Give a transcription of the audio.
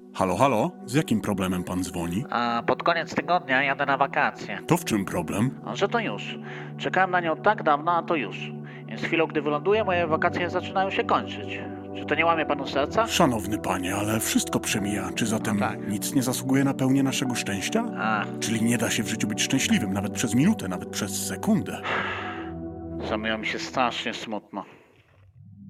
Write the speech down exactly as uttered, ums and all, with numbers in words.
Halo, halo? Z jakim problemem pan dzwoni? A pod koniec tygodnia jadę na wakacje. To w czym problem? A że to już. Czekałem na nią tak dawno, a to już. Więc z chwilą, gdy wyląduję, moje wakacje zaczynają się kończyć. Czy to nie łamie panu serca? Szanowny panie, ale wszystko przemija. Czy zatem No tak. nic nie zasługuje na pełnię naszego szczęścia? A, Czyli nie da się w życiu być szczęśliwym, nawet przez minutę, nawet przez sekundę. zrobiło mi się strasznie smutno.